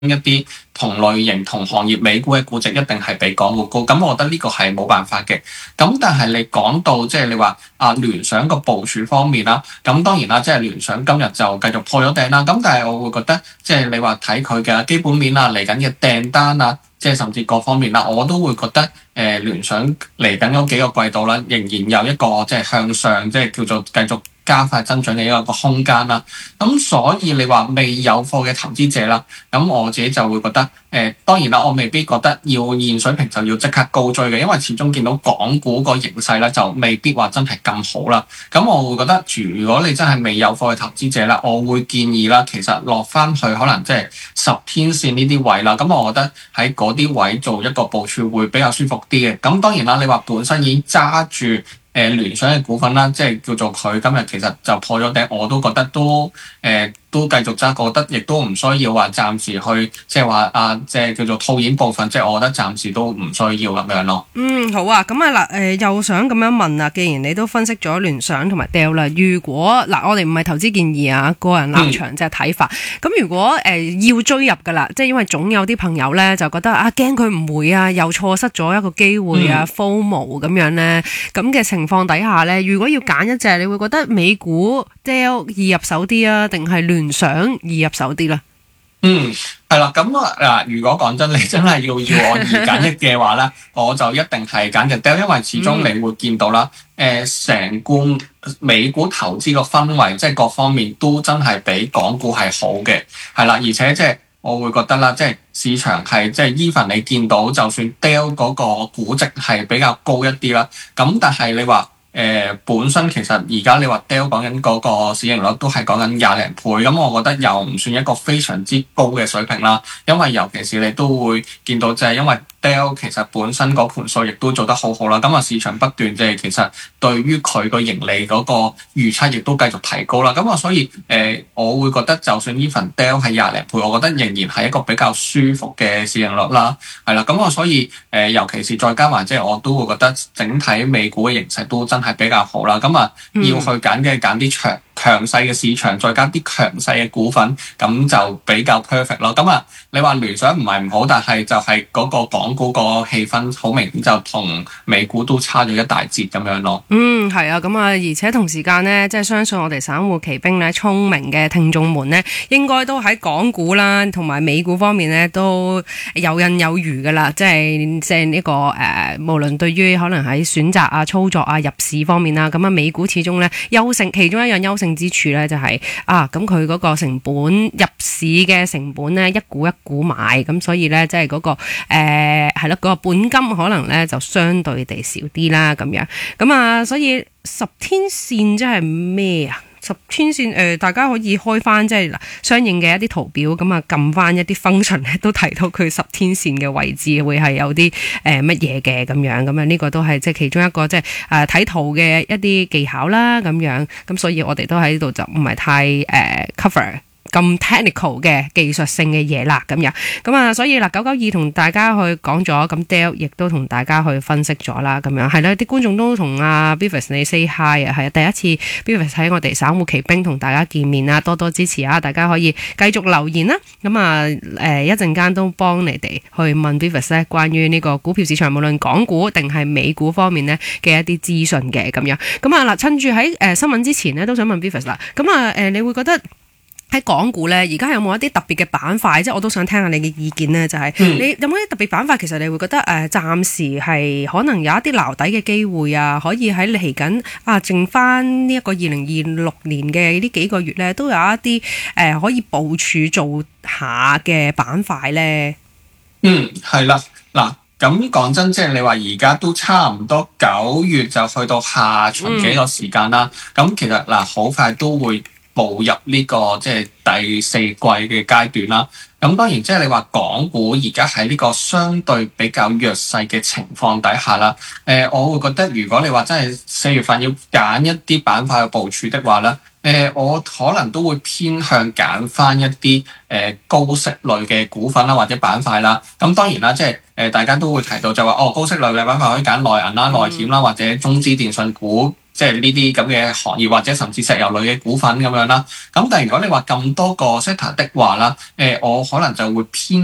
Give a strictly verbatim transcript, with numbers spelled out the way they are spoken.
一啲同類型同行業美股嘅估值一定係比港股高，咁我覺得呢個係冇辦法嘅。咁但係你講到即係你話啊聯想個部署方面啦，咁當然啦，即係聯想今日就繼續破咗頂啦。咁但係我會覺得即係你話睇佢嘅基本面啊，嚟緊嘅訂單啊，即係甚至各方面啦，我都會覺得誒、呃、聯想嚟緊嗰幾個季度啦，仍然有一個即係向上，即係叫做繼續加快增長嘅一個空間啦。咁所以你話未有貨嘅投資者啦，咁我自己就會覺得誒、呃，當然啦，我未必覺得要現水平就要即刻高追嘅，因為始終見到港股個形勢咧，就未必話真係咁好啦。咁我會覺得，如果你真係未有貨嘅投資者啦，我會建議啦，其實落翻去可能即係十天線呢啲位啦。咁我覺得喺嗰啲位做一個部署會比較舒服啲嘅。咁當然啦，你話本身已經揸住誒、呃、聯想嘅股份啦，即係叫做佢今日其實就破咗頂，我都覺得都誒、呃、都繼續揸，覺得亦都唔需要話暫時去即係話啊，即係叫做套現部分，即係我覺得暫時都唔需要咁樣咯。 嗯，好啊，咁啊嗱，誒又想咁樣問啊，既然你都分析咗聯想同埋 Dell 啦，如果嗱、呃、我哋唔係投資建議啊，個人立場即係睇法，咁、嗯、如果誒、呃、要追入噶啦，即係因為總有啲朋友咧就覺得啊驚佢唔會啊，又錯失咗一個機會啊 FOMO 咁樣咧，咁嘅情況底下咧，如果要揀一隻，你會覺得美股 Dell 易入手啲啊，定係聯想易入手啲咧？ 嗯，係啦，咁啊嗱，如果講真，你真係要要我二揀一嘅話咧，我就一定係揀隻 Dell，因為始終你會見到啦，誒成個美股投資個氛圍，即係各方面都真係比港股係好嘅，係啦，而且即係我會覺得啦，即係市場係即係 even 你見到，就算 Dell 嗰個估值係比較高一啲啦，咁但係你話，誒、呃、本身其實而家你話 Dell 講緊嗰個市盈率都係講緊廿零倍，咁我覺得又唔算一個非常之高嘅水平啦。因為尤其是你都會見到，就係因為 Dell 其實本身嗰盤數亦都做得好好啦，咁啊市場不斷即係其實對於佢個盈利嗰個預測亦都繼續提高啦。咁啊所以誒、呃，我會覺得就算呢份 Dell 係廿零倍，我覺得仍然係一個比較舒服嘅市盈率啦。係啦，咁啊所以誒、呃，尤其是再加埋即係我都會覺得整體美股嘅形勢都真係比較好啦。咁啊要去揀嘅揀啲長強勢嘅市場，再加啲強勢嘅股份，咁就比較 perfect 咯。咁啊，你話聯想唔係唔好，但係就係嗰個港股個氣氛好明顯就同美股都差咗一大截咁樣咯。 嗯，係啊，咁啊，而且同時間呢，即係相信我哋散戶奇兵咧，聰明嘅聽眾們呢，應該都喺港股啦，同埋美股方面呢，都游刃有餘噶啦。即係即係呢個誒、呃，無論對於可能喺選擇啊、操作啊、入市方面啦，咁啊，美股始終咧優勝，其中一樣優勝之處咧就係、是、啊，咁佢嗰個成本入市嘅成本咧一股一股買，咁所以咧即係嗰個誒係咯嗰個本金可能咧就相對地少啲啦咁樣，咁啊所以十天線即係咩啊？十天線誒、呃，大家可以開翻即係嗱相應嘅一啲圖表，咁啊撳翻一啲 function 咧，都提到佢十天線嘅位置會係有啲誒乜嘢嘅咁樣，咁啊呢個都係即係其中一個即係誒睇圖嘅一啲技巧啦咁樣，咁所以我哋都喺度就唔係太誒、呃、cover。咁 technical 嘅技術性嘅嘢啦，咁樣咁啊，所以嗱九九二同大家去講咗，咁 Dell 亦都同大家去分析咗啦，咁樣係啦，啲觀眾都同阿 Beavis 你 say hi 啊，係啊，第一次 Beavis 喺我哋散戶奇兵同大家見面啊，多多支持啊，大家可以繼續留言啦，咁啊誒一陣間都幫你哋去問 Beavis 咧關於呢個股票市場，無論港股定係美股方面咧嘅一啲資訊嘅咁樣，咁啊嗱趁住喺誒新聞之前咧，都想問 Beavis 啦，咁啊誒你會覺得喺港股咧，而家有冇一啲特別嘅板塊？即係我都想聽下你嘅意見咧。就係、是嗯、你有冇啲特別板塊？其實你會覺得誒、呃，暫時係可能有一啲撈底嘅機會啊，可以喺嚟緊啊，剩翻呢一個二零二六年嘅呢幾個月咧，都有一啲誒、呃、可以部署做下嘅板塊咧。 嗯，係啦，嗱，咁講真，即係你話而家都差唔多九月就去到下旬幾個時間啦。咁、嗯、其實嗱，好快都會步入呢、這個即係第四季嘅階段啦。咁當然即係你話港股而家喺呢個相對比較弱勢嘅情況底下啦。誒、呃，我會覺得如果你話真係四月份要揀一啲板塊嘅部署的話咧，誒、呃，我可能都會偏向揀翻一啲誒、呃、高息類嘅股份啦，或者板塊啦。咁當然啦，即係誒大家都會提到就話哦，高息類嘅板塊可以揀內銀啦、內險啦，或者中資電信股。 即係呢啲咁嘅行業或者甚至石油類嘅股份咁樣啦。咁但係如果你話咁多個 sector 的話啦，誒、呃、我可能就會偏